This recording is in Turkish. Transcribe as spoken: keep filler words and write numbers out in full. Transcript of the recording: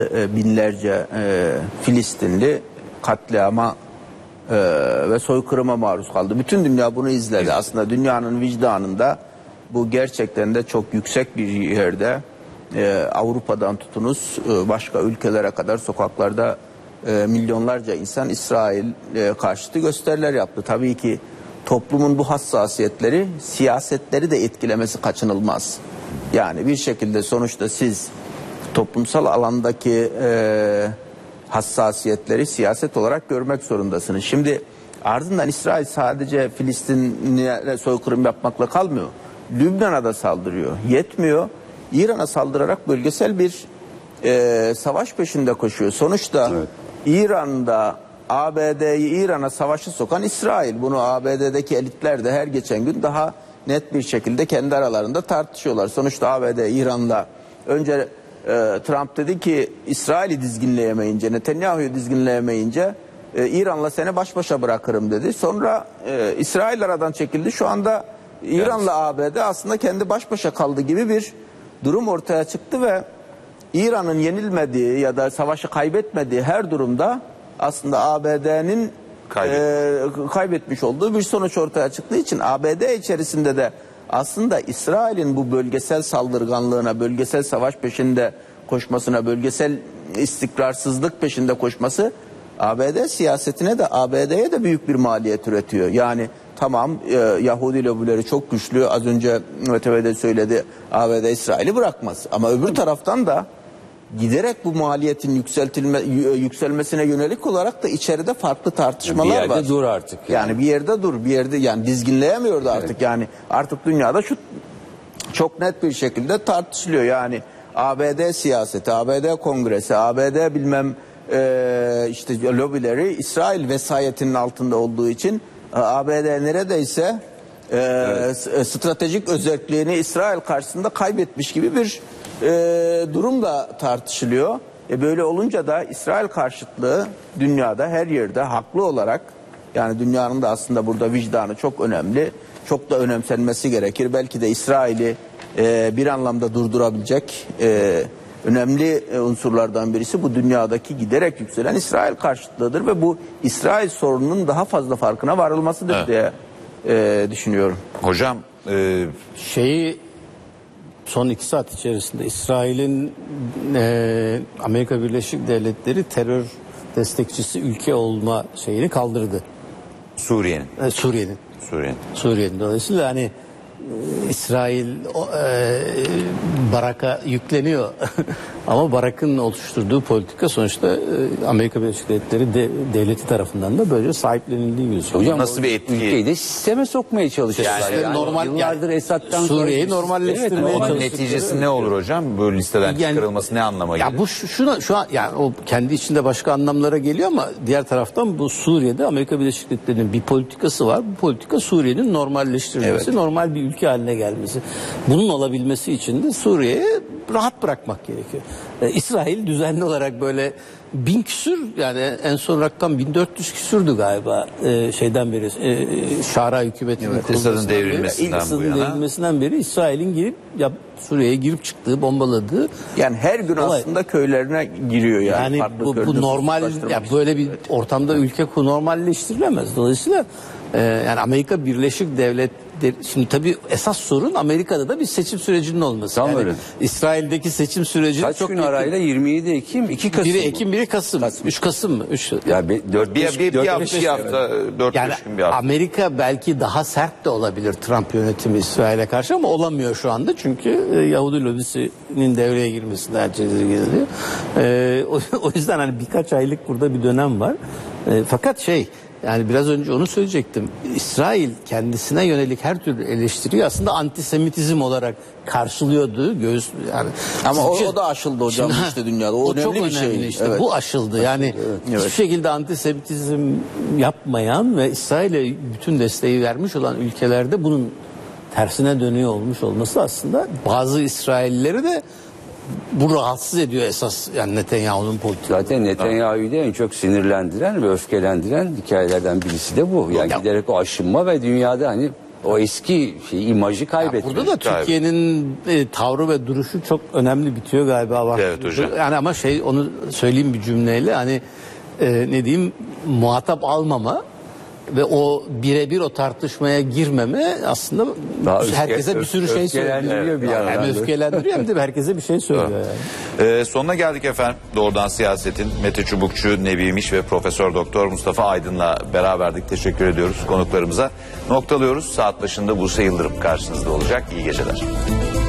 binlerce e, Filistinli katliama e, ve soykırıma maruz kaldı. Bütün dünya bunu izledi. Aslında dünyanın vicdanında bu gerçekten de çok yüksek bir yerde. E, Avrupa'dan tutunuz e, başka ülkelere kadar sokaklarda e, milyonlarca insan İsrail e, karşıtı gösteriler yaptı. Tabii ki toplumun bu hassasiyetleri siyasetleri de etkilemesi kaçınılmaz. Yani bir şekilde sonuçta siz toplumsal alandaki e, hassasiyetleri siyaset olarak görmek zorundasınız. Şimdi ardından İsrail sadece Filistin'e soykırım yapmakla kalmıyor. Lübnan'a da saldırıyor. Yetmiyor. İran'a saldırarak bölgesel bir e, savaş peşinde koşuyor. Sonuçta evet. İran'da A B D'yi İran'a savaşı sokan İsrail. Bunu A B D'deki elitler de her geçen gün daha net bir şekilde kendi aralarında tartışıyorlar. Sonuçta A B D İran'la önce e, Trump dedi ki İsrail'i dizginleyemeyince, Netanyahu'yu dizginleyemeyince e, İran'la seni baş başa bırakırım dedi. Sonra e, İsrail aradan çekildi. Şu anda İran'la A B D aslında kendi baş başa kaldı gibi bir durum ortaya çıktı ve İran'ın yenilmediği ya da savaşı kaybetmediği her durumda aslında A B D'nin Kaybetmiş. E, kaybetmiş olduğu bir sonuç ortaya çıktığı için A B D içerisinde de aslında İsrail'in bu bölgesel saldırganlığına, bölgesel savaş peşinde koşmasına, bölgesel istikrarsızlık peşinde koşması A B D siyasetine de A B D'ye de büyük bir maliyet üretiyor. Yani tamam e, Yahudi lobileri çok güçlü, az önce Mete Bey de söyledi, A B D İsrail'i bırakmaz ama öbür taraftan da giderek bu maliyetin yükseltilme, yükselmesine yönelik olarak da içeride farklı tartışmalar var. Bir yerde var. dur artık. Yani. yani bir yerde dur, bir yerde yani dizginleyemiyordu artık. Evet. Yani artık dünyada şu çok net bir şekilde tartışılıyor. Yani A B D siyaseti, A B D kongresi, A B D bilmem e, işte lobileri İsrail vesayetinin altında olduğu için A B D neredeyse e, evet. stratejik özelliğini İsrail karşısında kaybetmiş gibi bir e, durum da tartışılıyor. E, böyle olunca da İsrail karşıtlığı dünyada her yerde haklı olarak, yani dünyanın da aslında burada vicdanı çok önemli, çok da önemsenmesi gerekir. Belki de İsrail'i e, bir anlamda durdurabilecek e, önemli unsurlardan birisi bu dünyadaki giderek yükselen İsrail karşıtlığıdır ve bu İsrail sorununun daha fazla farkına varılmasıdır evet. diye e, düşünüyorum. Hocam e... şeyi son iki saat içerisinde İsrail'in e, Amerika Birleşik Devletleri terör destekçisi ülke olma şeyini kaldırdı. Suriye'nin. E, Suriye'nin. Suriye'nin. Suriye'nin. Dolayısıyla hani e, İsrail e, Barak'a yükleniyor. Ama Barak'ın oluşturduğu politika sonuçta e, Amerika Birleşik Devletleri de, devleti tarafından da böyle sahiplenildiği gözüküyor. Hocam nasıl bir etki? Ülkeyi de sisteme sokmaya çalışıyorlar. Yani, yani normal yıllardır yani, Esad'dan Suriye'yi normalleştirmeye evet, çalışıyor. Neticesi ne olur hocam? Bu listeden yani, çıkarılması ne anlama gelir? Ya bu şuna şu an yani o kendi içinde başka anlamlara geliyor ama diğer taraftan bu Suriye'de Amerika Birleşik Devletleri'nin bir politikası var. Bu politika Suriye'nin normalleştirilmesi, evet. normal bir ülke haline gelmesi. Bunun olabilmesi için de Suriye'ye rahat bırakmak gerekiyor. Ee, İsrail düzenli olarak böyle bin küsür, yani en son rakam bin dört yüz küsürdü galiba e, şeyden beri e, Şara hükümetinin evet, Esad'ın devrilmesinden, beri, bu yana. devrilmesinden beri İsrail'in girip ya Suriye'ye girip çıktığı, bombaladığı. Yani her gün olay. Aslında köylerine giriyor yani. Yani bu, bu normal ya böyle bir ortamda ülke normalleştirilemez. Dolayısıyla e, yani Amerika Birleşik Devletleri şimdi tabii esas sorun Amerika'da da bir seçim sürecinin olması. Tamam, yani öyle. İsrail'deki seçim süreci kaç çok gün arayla yirmi yedi Ekim iki Kasım. Biri Ekim, biri Kasım. Kasım. üç Kasım mı? üç Ya dört bir bir bir hafta dört yani gün bir hafta. Amerika belki daha sert de olabilir Trump yönetimi İsrail'e karşı ama olamıyor şu anda çünkü Yahudi lobisinin devreye girmesine herkes geliyor. Ee, o, o yüzden hani birkaç aylık burada bir dönem var. E, fakat şey yani biraz önce onu söyleyecektim. İsrail kendisine yönelik her türlü eleştiriyi aslında antisemitizm olarak karşılıyordu. Göğüs yani. Ama o, o da aşıldı hocam şimdi, işte dünyada. O, o önemli çok bir önemli şey. işte. Evet. Bu aşıldı. Yani evet. hiçbir evet. şekilde antisemitizm yapmayan ve İsrail'e bütün desteği vermiş olan ülkelerde bunun tersine dönüyor olmuş olması aslında bazı İsraillileri de bu rahatsız ediyor esas, yani Netanyahu'nun politikası. Zaten Netanyahu'yu da en çok sinirlendiren ve öfkelendiren hikayelerden birisi de bu. Yani ya, giderek o aşınma ve dünyada hani O eski şey, imajı kaybetmiş. Burada da Türkiye'nin e, tavrı ve duruşu çok önemli bitiyor galiba. Bak. Evet hocam. Yani ama şey onu söyleyeyim bir cümleyle hani e, ne diyeyim muhatap almama ve o birebir o tartışmaya girmeme aslında Daha öfke- herkese bir sürü şey söylüyor. öfkelendiriyor bir Hem yandan da. öfkelendiriyor hem de herkese bir şey söylüyor yani. Ee, sonuna geldik efendim. Doğrudan Siyaset'in Mete Çubukçu, Nebi İmiş ve Profesör Doktor Mustafa Aydın'la beraberdik. Teşekkür ediyoruz konuklarımıza. Noktalıyoruz. Saat başında Buse Yıldırım karşınızda olacak. İyi geceler.